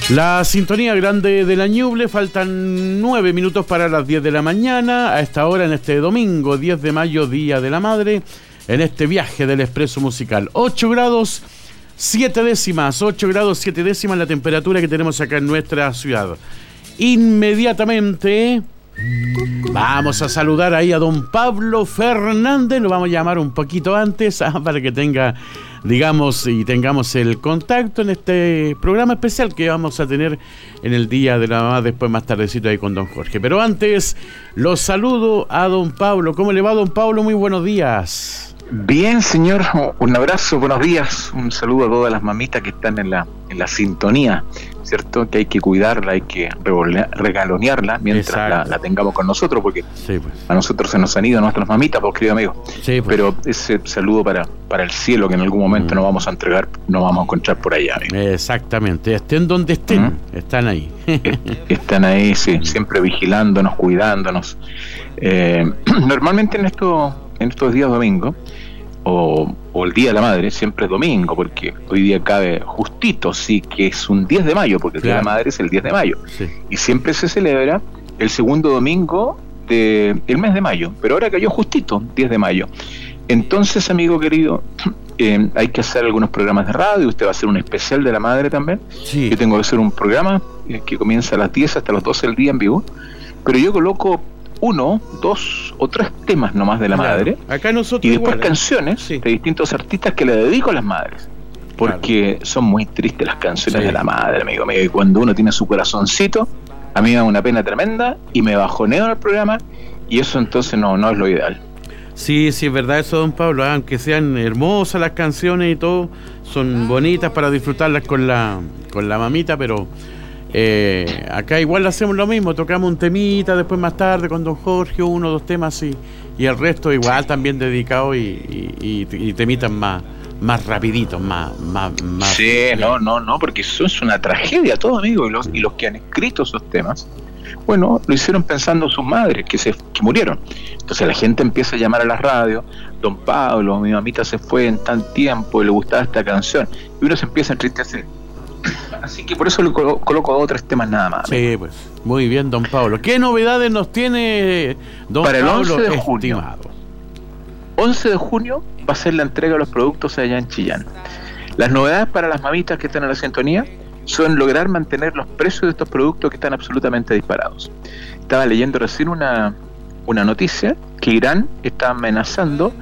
La sintonía grande de la Ñuble, faltan 9 minutos para las 10 de la mañana, a esta hora en este domingo 10 de mayo, Día de la Madre, en este viaje del Expreso Musical. 8 grados 7 décimas, 8 grados 7 décimas la temperatura que tenemos acá en nuestra ciudad. Inmediatamente vamos a saludar ahí a don Pablo Fernández, lo vamos a llamar un poquito antes para que tenga, digamos, y tengamos el contacto en este programa especial que vamos a tener en el Día de la Mamá, después más tardecito ahí con don Jorge. Pero antes, los saludo a don Pablo. ¿Cómo le va, don Pablo? Muy buenos días. Bien, señor, un abrazo, buenos días, un saludo a todas las mamitas que están en la sintonía, ¿cierto? Que hay que cuidarla, hay que regalonearla mientras la tengamos con nosotros, porque sí, pues, a nosotros se nos han ido nuestras mamitas, pues, querido amigo. Sí, pues. Pero ese saludo para el cielo que en algún momento nos vamos a entregar, nos vamos a encontrar por allá, amigo. Exactamente, estén donde estén, están ahí. Están ahí, sí, siempre vigilándonos, cuidándonos. Normalmente en estos días domingos, o el Día de la Madre, siempre es domingo, porque hoy día cabe justito, sí, que es un 10 de mayo, porque el Día de la Madre es el 10 de mayo, sí. Y siempre se celebra el segundo domingo del mes de mayo, pero ahora cayó justito, 10 de mayo. Entonces, amigo querido, hay que hacer algunos programas de radio, usted va a hacer un especial de la madre también, sí. Yo tengo que hacer un programa que comienza a las 10 hasta las 12 del día en vivo, pero yo coloco 1, 2 o 3 temas nomás de la madre. Acá nosotros y después igual, canciones de distintos artistas que le dedico a las madres, porque son muy tristes las canciones de la madre, amigo mío, y cuando uno tiene su corazoncito, a mí me da una pena tremenda y me bajoneo en el programa, y eso entonces no es lo ideal. Sí, es verdad eso, don Pablo, aunque sean hermosas las canciones y todo, son bonitas para disfrutarlas con la mamita, pero acá igual hacemos lo mismo, tocamos un temita, después más tarde con don Jorge 1 o 2 temas y el resto igual también dedicado y temitas más rapiditos, más sí, no, porque eso es una tragedia todo, amigo, y los que han escrito esos temas, bueno, lo hicieron pensando en sus madres que murieron. Entonces la gente empieza a llamar a la radio: don Pablo, mi mamita se fue en tan tiempo y le gustaba esta canción, y uno se empieza a entristecer. Así que por eso le coloco 2 o 3 temas nada más. Sí, pues, muy bien, don Pablo. ¿Qué novedades nos tiene don para Pablo? Para el 11 de junio. Estimado. 11 de junio va a ser la entrega de los productos allá en Chillán. Las novedades para las mamitas que están en la sintonía son lograr mantener los precios de estos productos que están absolutamente disparados. Estaba leyendo recién una noticia que Irán está amenazando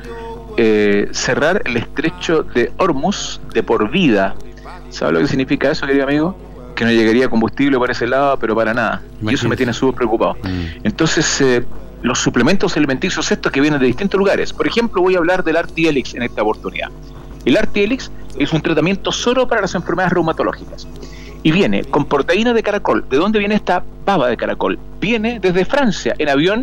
cerrar el estrecho de Hormuz de por vida. ¿Sabe lo que significa eso, querido amigo? Que no llegaría combustible por ese lado, pero para nada. Y eso me tiene súper preocupado. Entonces, los suplementos alimenticios estos que vienen de distintos lugares. Por ejemplo, voy a hablar del Artielix en esta oportunidad. El Artielix es un tratamiento solo para las enfermedades reumatológicas. Y viene con proteína de caracol. ¿De dónde viene esta baba de caracol? Viene desde Francia, en avión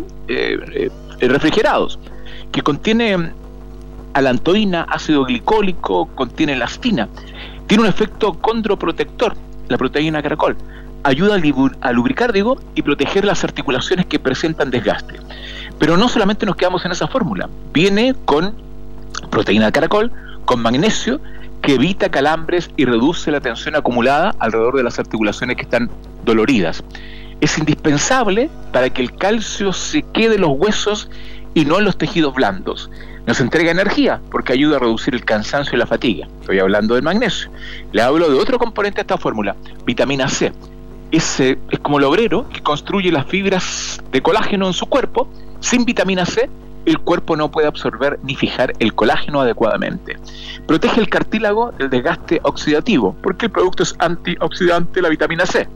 refrigerados, que contiene alantoína, ácido glicólico, contiene elastina. Tiene un efecto condroprotector, la proteína caracol. Ayuda a lubricar, y proteger las articulaciones que presentan desgaste. Pero no solamente nos quedamos en esa fórmula. Viene con proteína de caracol, con magnesio, que evita calambres y reduce la tensión acumulada alrededor de las articulaciones que están doloridas. Es indispensable para que el calcio se quede en los huesos y no en los tejidos blandos. Nos entrega energía porque ayuda a reducir el cansancio y la fatiga. Estoy hablando del magnesio. Le hablo de otro componente de esta fórmula, vitamina C. Es como el obrero que construye las fibras de colágeno en su cuerpo. Sin vitamina C, el cuerpo no puede absorber ni fijar el colágeno adecuadamente. Protege el cartílago del desgaste oxidativo, porque el producto es antioxidante, la vitamina C.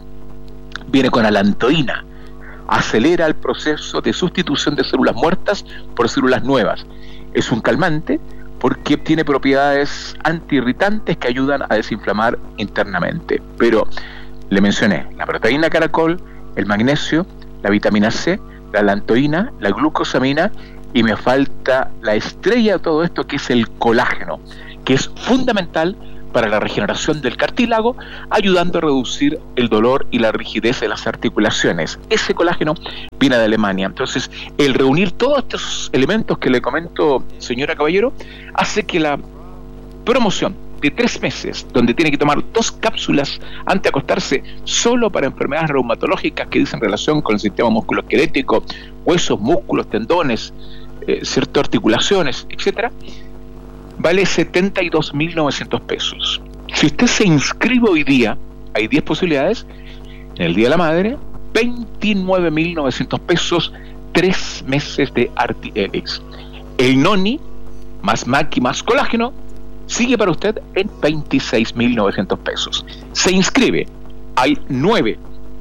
Viene con alantoína. Acelera el proceso de sustitución de células muertas por células nuevas. Es un calmante porque tiene propiedades antiirritantes que ayudan a desinflamar internamente. Pero le mencioné la proteína caracol, el magnesio, la vitamina C, la alantoína, la glucosamina, y me falta la estrella de todo esto, que es el colágeno, que es fundamental para la regeneración del cartílago, ayudando a reducir el dolor y la rigidez de las articulaciones. Ese colágeno viene de Alemania. Entonces, el reunir todos estos elementos que le comento, señora Caballero, hace que la promoción de 3 meses, donde tiene que tomar 2 cápsulas antes de acostarse, solo para enfermedades reumatológicas que dicen relación con el sistema musculoesquelético, huesos, músculos, tendones, articulaciones, etcétera, vale 72.900 pesos. Si usted se inscribe hoy día, hay 10 posibilidades, en el Día de la Madre, 29.900 pesos, 3 meses de Artielix. El Noni, más Maqui, más colágeno, sigue para usted en 26.900 pesos. Se inscribe al 9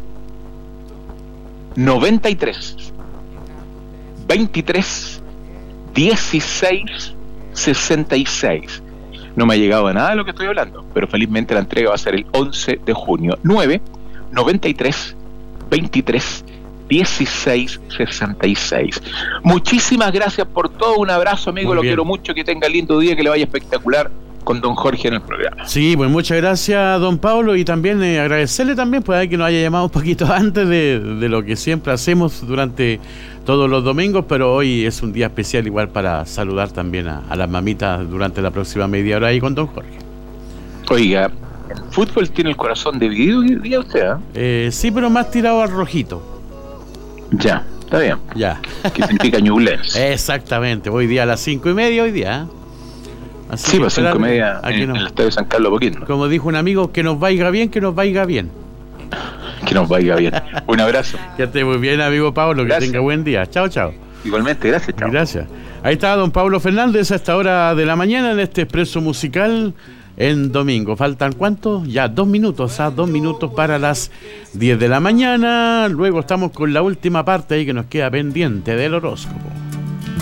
93 23 16 66. No me ha llegado a nada de lo que estoy hablando, pero felizmente la entrega va a ser el 11 de junio. 9 93 23 16 66. Muchísimas gracias por todo. Un abrazo, amigo. Lo quiero mucho. Que tenga lindo día, que le vaya espectacular con don Jorge en el programa. Sí, pues muchas gracias, don Pablo, y también agradecerle también por que nos haya llamado un poquito antes de lo que siempre hacemos durante todos los domingos, pero hoy es un día especial igual para saludar también a las mamitas durante la próxima media hora ahí con don Jorge. Oiga, ¿el fútbol tiene el corazón dividido hoy día usted? Sí, pero más tirado al rojito. Ya, está bien. Ya. ¿Qué significa Ñublense? Exactamente, hoy día a las 5:30 hoy día. Así sí, pues 5:30 en el estadio San Carlos Boquín. Como dijo un amigo, que nos vaya bien, que nos vaya bien. Que nos vaya bien. Un abrazo. Que esté muy bien, amigo Pablo, gracias. Que tenga buen día. Chao, chao. Igualmente, gracias, chao. Gracias. Ahí está don Pablo Fernández a esta hora de la mañana en este expreso musical en domingo. ¿Faltan cuántos? Ya 2 minutos, 2 minutos para las 10 de la mañana. Luego estamos con la última parte ahí que nos queda pendiente del horóscopo.